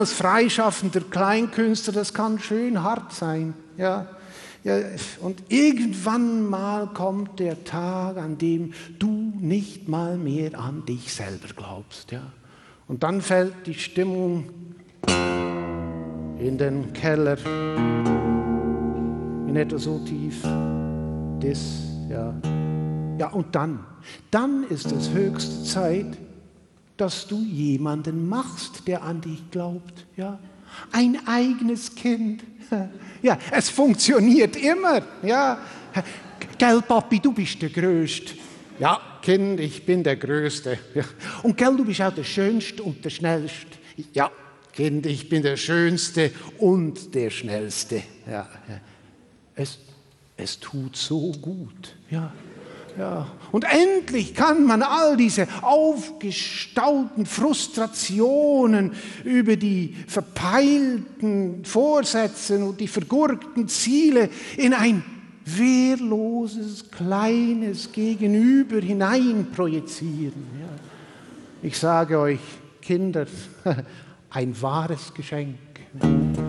Als freischaffender Kleinkünstler, das kann schön hart sein. Ja, und irgendwann mal kommt der Tag, an dem du nicht mal mehr an dich selber glaubst. Ja. Und dann fällt die Stimmung in den Keller, in etwa so tief. Ja, und dann ist es höchste Zeit, dass du jemanden machst, der an dich glaubt. Ja? Ein eigenes Kind. Ja, es funktioniert immer. Ja? Gell, Papi, du bist der Größte. Ja, Kind, ich bin der Größte. Ja. Und gell, du bist auch der Schönste und der Schnellste. Ja, Kind, ich bin der Schönste und der Schnellste. Ja. Es tut so gut. Ja. Ja. Und endlich kann man all diese aufgestauten Frustrationen über die verpeilten Vorsätze und die vergurkten Ziele in ein wehrloses, kleines Gegenüber hinein projizieren. Ja. Ich sage euch, Kinder, ein wahres Geschenk.